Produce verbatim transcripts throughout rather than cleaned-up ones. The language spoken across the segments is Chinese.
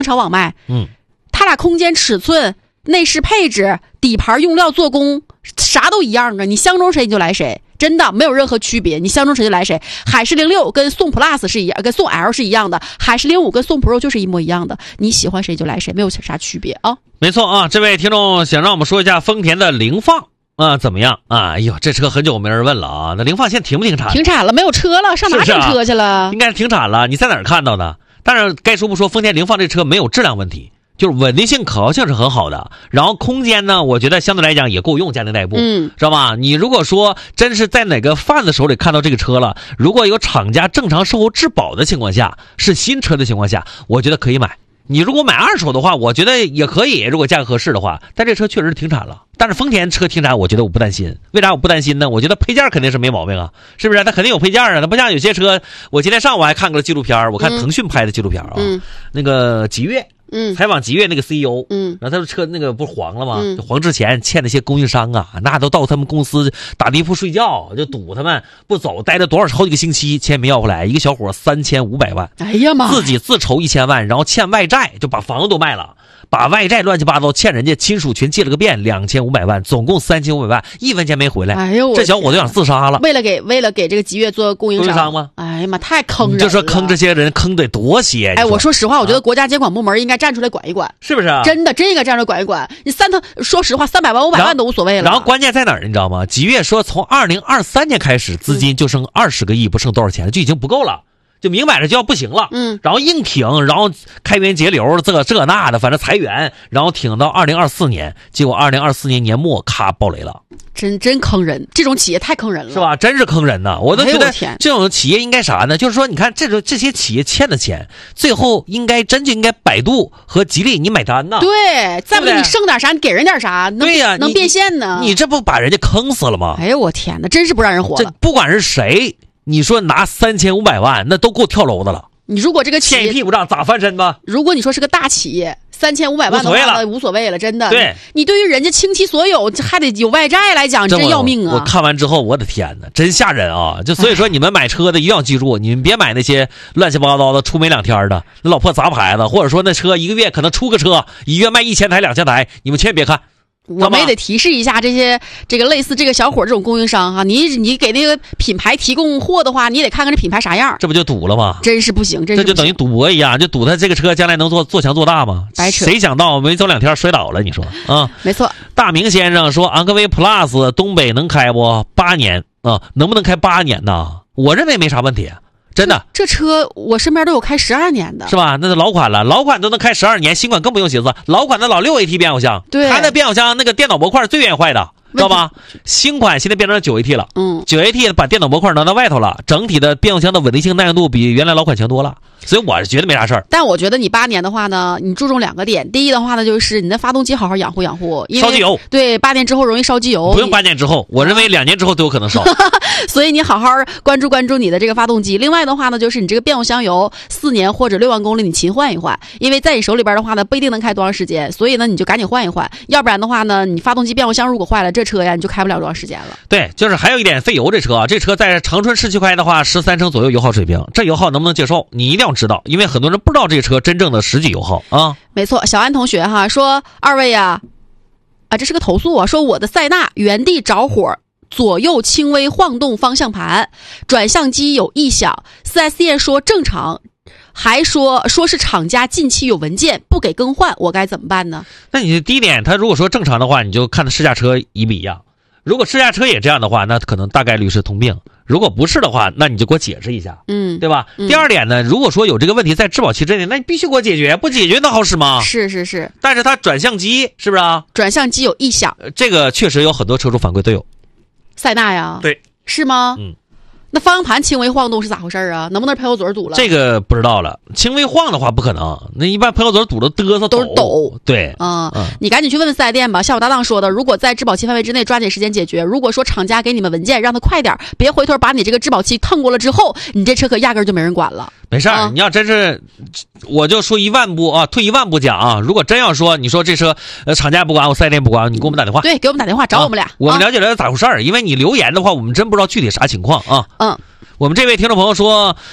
厂网卖， 嗯， 它俩空间、尺寸、内饰配置、底盘用料、做工，啥都一样啊！你相中谁你就来谁，真的没有任何区别。你相中谁就来谁。海狮零六跟宋 Plus 是一样，跟宋 L 是一样的，海狮零五跟宋 Pro 就是一模一样的。你喜欢谁就来谁，没有啥区别啊。 没错啊，这位听众想让我们说一下丰田的凌放啊，怎么样啊？哎呦，这车很久没人问了啊。那凌放现在停不停产？ 停产了，没有车了，上哪停车去了？ 是是啊、应该是停产了。你在哪儿看到的？但是该说不说，丰田凌放这车没有质量问题。就是稳定性、可靠性是很好的，然后空间呢，我觉得相对来讲也够用，家庭代步， 嗯， 知道吧？你如果说真是在哪个贩子手里看到这个车了，如果有厂家正常售后质保的情况下，是新车的情况下，我觉得可以买。你如果买二手的话，我觉得也可以，如果价格合适的话。但这车确实是停产了，但是丰田车停产，我觉得我不担心。为啥我不担心呢？我觉得配件肯定是没毛病啊，是不是？它肯定有配件啊，它不像有些车。我今天上午还看过纪录片，我看腾讯拍的纪录片啊， 嗯、 那个极越。 嗯， 采访极越那个 C E O， 嗯， 然后他说车那个不是黄了吗？ 嗯， 黄之前欠那些供应商啊，那都到他们公司打地铺睡觉，就堵他们不走，待了多少好几个星期，钱没要回来，一个小伙三千五百万， 哎呀妈， 自己自筹一千万，然后欠外债，就把房子都卖了，把外债乱七八糟欠人家亲属全借了个遍，两千五百万，总共三千五百万，一分钱没回来。 哎呦， 这小伙子想自杀了。 为了给为了给这个极越做供应商， 供应商吗？ 哎呀妈，太坑人了！ 你就说坑这些人，坑得多些。 哎，我说实话，我觉得国家监管部门应该站出来管一管。 是不是啊？ 真的，真应该站出来管一管。你三头，说实话，三百万、五百万都无所谓了。 然后关键在哪儿？你知道吗？极越说，从二零二三年开始，资金就剩二十个亿，不剩多少钱，就已经不够了，就明摆着就要不行了。 嗯， 然后硬挺，然后开源节流，这这那的，反正裁员，然后挺到二零二四年，结果二零二四年年末咔爆雷了。 真真坑人，这种企业太坑人了， 是吧？真是坑人呐！我都觉得哎、 这种企业应该啥呢？就是说，你看这种这些企业欠的钱，最后应该真就应该百度和吉利你买单呐。 对，再不你剩点啥，你给人点啥，能对呀、啊， 能变现呢？ 你这不把人家坑死了吗？ 哎呦我天哪，真是不让人活了！ 这不管是谁，你说拿三千五百万，那都够跳楼的了。 你如果这个企业欠一屁股账咋翻身吧？ 如果你说是个大企业，三千五百万的话呢，无所谓了，真的。 对， 你对于人家倾其所有，还得有外债来讲，真要命啊！ 我看完之后，我的天哪，真吓人啊！就所以说，你们买车的一定要记住，你们别买那些乱七八糟的出没两天的那老破杂牌子，或者说那车一个月可能出个车，一月卖一千台、两千台，你们千万别看。 我们也得提示一下这些这个类似这个小伙这种供应商哈，你你给那个品牌提供货的话，你也得看看这品牌啥样， 这不就赌了吗？ 真是不行，真是不行， 这就等于赌博一样，就赌他这个车将来能做做强做大吗？ 白扯！ 谁想到没走两天摔倒了？你说啊？ 没错。 大明先生说，昂科威 Plus 东北能开不？八年啊，能不能开八年呢？我认为没啥问题。真的这，这车我身边都有开十二年的， 是吧？那是老款了，老款都能开十二年，新款更不用寻思。老款的老六 A T 变速箱， 对， 它那变速箱那个电脑模块最愿意坏的，知道吧？新款现在变成九 A T 了， 嗯， 九 A T 把电脑模块拿到外头了，整体的变速箱的稳定性、耐用度比原来老款强多了。所以我是觉得没啥事儿。 但我觉得你八年的话呢，你注重两个点。第一的话呢，就是你的发动机好好养护养护，因为烧机油。 对，八年之后容易烧机油。 不用八年之后，我认为两年之后都有可能烧。 所以你好好关注关注你的这个发动机。另外的话呢，就是你这个变速箱油四年或者六万公里你勤换一换，因为在你手里边的话呢，不一定能开多长时间，所以呢你就赶紧换一换，要不然的话呢，你发动机变速箱如果坏了，这车呀你就开不了多长时间了。 对，就是还有一点费油，这车啊，这车在长春市区开的话，十三升左右油耗水平，这油耗能不能接受？你一定要知道，因为很多人不知道这车真正的实际油耗啊。 没错，小安同学哈说，二位呀，啊这是个投诉啊，说我的塞纳原地着火。左右轻微晃动方向盘，转向机有异响 ，四 S 店说正常，还说说是厂家近期有文件不给更换，我该怎么办呢？ 那你第一点，他如果说正常的话，你就看他试驾车一不一样。如果试驾车也这样的话，那可能大概率是通病。如果不是的话，那你就给我解释一下， 嗯， 对吧？ 嗯、 第二点呢，如果说有这个问题在质保期之内，那你必须给我解决，不解决能好使吗？ 是是是。 但是它转向机是不是啊？ 转向机有异响， 呃、这个确实有很多车主反馈都有。 塞纳呀， 对， 是吗？ 嗯， 那方向盘轻微晃动是咋回事啊？能不能喷油嘴堵了？ 这个不知道了。轻微晃的话不可能，那一般喷油嘴堵了嘚瑟都是抖。 对， 嗯，嗯你赶紧去问问四 S 店吧。像我搭档说的，如果在质保期范围之内，抓紧时间解决。如果说厂家给你们文件，让他快点，别回头把你这个质保期腾过了之后，你这车可压根就没人管了。 没事儿、嗯，你要真是，我就说一万步啊，退一万步讲啊，如果真要说你说这车呃厂家不管，我四 S 店不管，你给我们打电话。 对，给我们打电话找我们俩， 啊、我们了解了解咋回事儿、啊。因为你留言的话，我们真不知道具体啥情况啊。 嗯， 我们这位听众朋友说。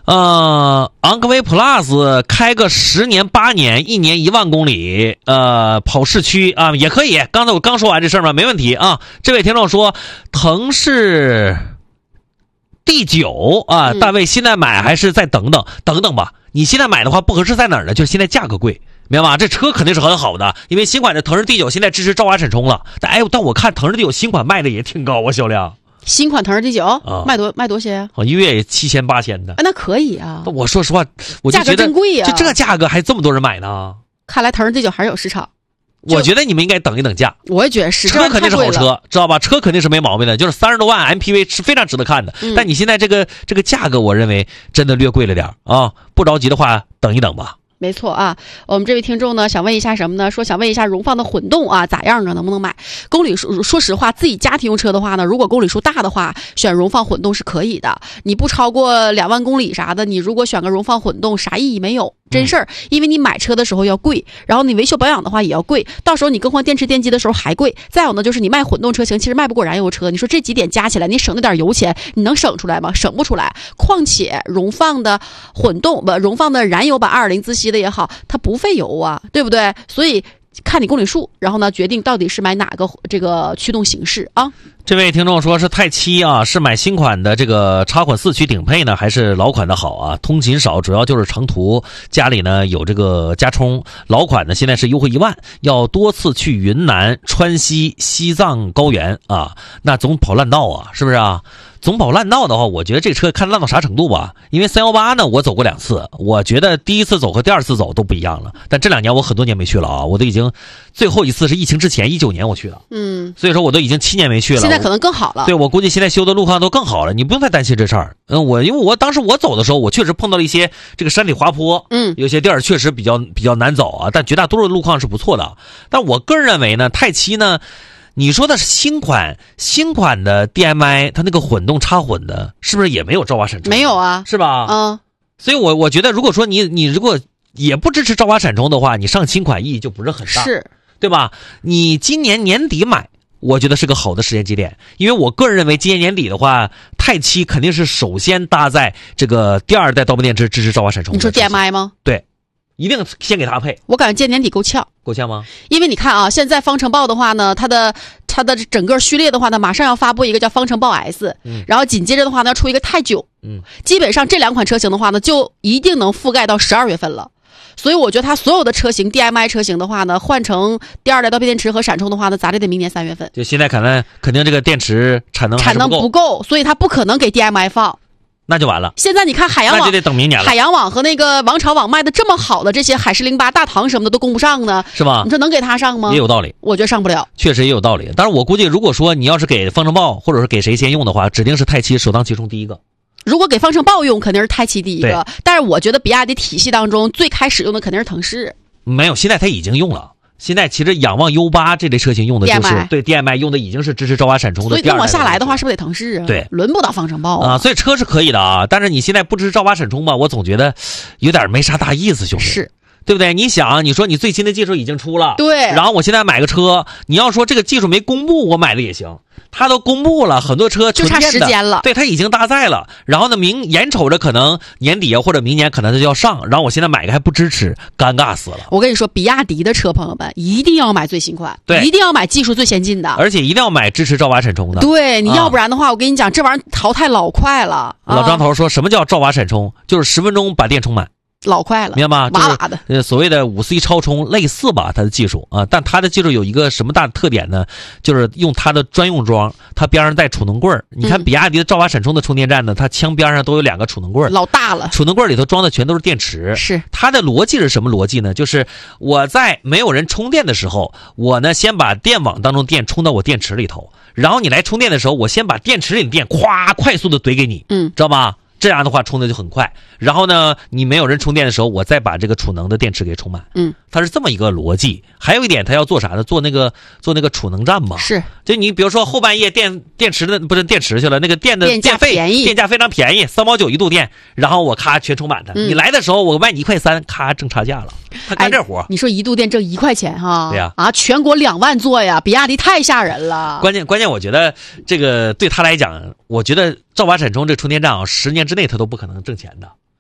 呃，昂科威 Plus 开个十年八年，一年一万公里，呃，跑市区啊也可以。刚才我刚说完这事儿嘛，没问题啊。这位听众说，腾势第九啊，大卫现在买还是再等等等等吧？你现在买的话不合适在哪儿呢？就是现在价格贵。明白吧？这车肯定是很好的，因为新款的腾势 D 九现在支持兆瓦闪充了。但哎，但我看腾势 D 九新款卖的也挺高啊，销量。 新款腾势 D 九、 啊、 卖多卖多些啊？ 一个月也七千八千的、 啊，那可以啊。 我说实话，我就觉得价格真贵呀、啊， 就这价格还这么多人买呢。 看来腾势 D 九还是有市场。 我觉得你们应该等一等价。 我也觉得是， 车肯定是好车，知道吧？车肯定是没毛病的，就是三十多万 M P V 是非常值得看的。嗯、但你现在这个这个价格，我认为真的略贵了点啊。不着急的话，等一等吧。 没错啊，我们这位听众呢想问一下什么呢？说想问一下荣放的混动啊咋样啊？能不能买？公里数说实话，自己家庭用车的话呢，如果公里数大的话，选荣放混动是可以的。你不超过两万公里啥的，你如果选个荣放混动，啥意义没有。真事儿，因为你买车的时候要贵，然后你维修保养的话也要贵，到时候你更换电池电机的时候还贵。再有呢，就是你卖混动车型，其实卖不过燃油车。你说这几点加起来，你省那点油钱，你能省出来吗？省不出来。况且荣放的混动不，荣放的燃油版二点零自吸的也好，它不费油啊，对不对？所以看你公里数，然后呢决定到底是买哪个这个驱动形式啊。 这位听众说是泰七啊，是买新款的这个插混四驱顶配呢，还是老款的好啊？通勤少，主要就是长途，家里呢有这个加充。老款呢现在是优惠一万，要多次去云南、川西、西藏高原啊，那总跑烂道啊，是不是啊？总跑烂道的话，我觉得这车看烂到啥程度吧。因为三一八呢，我走过两次，我觉得第一次走和第二次走都不一样了。但这两年我很多年没去了啊，我都已经最后一次是疫情之前一九年我去了，嗯，所以说我都已经七年没去了。 现在可能更好了。 对，我估计现在修的路况都更好了，你不用再担心这事儿。嗯，我因为我当时我走的时候，我确实碰到了一些这个山体滑坡，嗯，有些地儿确实比较比较难走啊，但绝大多数的路况是不错的。但我个人认为呢，泰七呢。你说的是新款新款的 D M I， 它那个混动插混的，是不是也没有兆瓦闪充？ 没有啊， 是吧？ 嗯， 所以我我觉得，如果说你你如果也不支持兆瓦闪充的话，你上新款意义就不是很大， 是， 对吧？你今年年底买，我觉得是个好的时间节点，因为我个人认为今年年底的话，泰七肯定是首先搭载这个第二代刀锋电池支持兆瓦闪充。 你说 D M I 吗？ 对。一定先给它配， 我感觉今年年底够呛， 够呛吗？ 因为你看啊，现在方程豹的话呢，它的它的整个序列的话呢，马上要发布一个叫方程豹 S，、嗯、然后紧接着的话呢，出一个泰九，嗯，基本上这两款车型的话呢，就一定能覆盖到十二月份了。所以我觉得它所有的车型 D M I 车型的话呢，换成第二代刀片电池和闪充的话呢，咋的得明年三月份。 就现在看来，肯定这个电池产能还是不够， 产能不够，所以它不可能给 D M I 放。 那就完了。 现在你看海洋网， 那就得等明年了。 海洋网和那个王朝网卖的这么好的这些海狮零八、大唐什么的都供不上呢， 是吧？ 你说能给他上吗？ 也有道理， 我觉得上不了， 确实也有道理。但是我估计，如果说你要是给方程豹或者是给谁先用的话，指定是泰七首当其冲第一个。 如果给方程豹用，肯定是泰七第一个。但是我觉得比亚迪体系当中最开始用的肯定是腾势。 没有，现在它已经用了。现在其实仰望 U 八 这类车型用的就是 D M I 对 D M I 用的已经是支持兆瓦闪充的。 所以跟我下来的话，是不是得腾势啊？ 对， 轮不到方程豹啊。 啊，所以车是可以的啊，但是你现在不支持兆瓦闪充吧，我总觉得有点没啥大意思，兄弟。 是。 对不对？你想，你说你最新的技术已经出了， 对， 然后我现在买个车，你要说这个技术没公布，我买了也行。它都公布了，很多车就差时间了， 对，它已经搭载了。然后呢，明眼瞅着可能年底或者明年可能它就要上，然后我现在买个还不支持，尴尬死了。 我跟你说，比亚迪的车，朋友们一定要买最新款， 对， 一定要买技术最先进的， 而且一定要买支持兆瓦闪充的。 对，你要不然的话，啊、我跟你讲，这玩意儿淘汰老快了。 老张头说什么叫兆瓦闪充？就是十分钟把电充满。 老快了， 明白吗？ 哇哇的， 呃，所谓的五 C 超充类似吧，它的技术啊，但它的技术有一个什么大的特点呢？就是用它的专用桩，它边上带储能柜儿。你看比亚迪的兆瓦闪充的充电站呢，它枪边上都有两个储能柜儿， 老大了。 储能柜里头装的全都是电池。 是它的逻辑是什么逻辑呢？就是我在没有人充电的时候，我呢先把电网当中电充到我电池里头，然后你来充电的时候，我先把电池里的电咵快速的怼给你，嗯，知道吧？这样的话充的就很快，然后呢，你没有人充电的时候，我再把这个储能的电池给充满。嗯，它是这么一个逻辑。还有一点，它要做啥呢？做那个做那个储能站嘛。 是， 就你比如说后半夜电电池的不是电池去了，那个电的电电费便宜， 电价非常便宜，三毛九一度电，然后我咔全充满它。嗯、你来的时候我卖你一块三，咔挣差价了。他干这活、 哎，你说一度电挣一块钱哈？ 对呀， 啊，全国两万座呀，比亚迪太吓人了。 关键关键，我觉得这个对他来讲，我觉得兆瓦闪充这充电站啊，十年之内他都不可能挣钱的，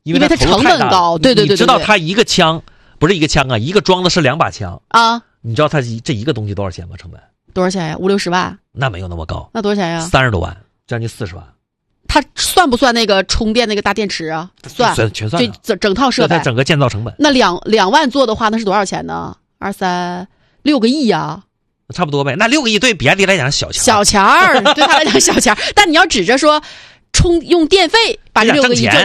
因为为它成本高，对对对对， 你知道它一个枪不是一个枪啊，一个装的是两把枪啊， 你知道它这一个东西多少钱吗？成本多少钱呀？五六十万？ 那没有那么高， 那多少钱呀？ 三十多万，将近四十万。 它算不算那个充电那个大电池啊？算， 全算， 就整整套设备， 它整个建造成本。 那两两万做的话，那是多少钱呢？二三六个亿呀、啊， 差不多呗。那六个亿对比亚迪来讲小钱， 小钱儿，对他来讲小钱儿。但你要指着说充用电费把这六个亿挣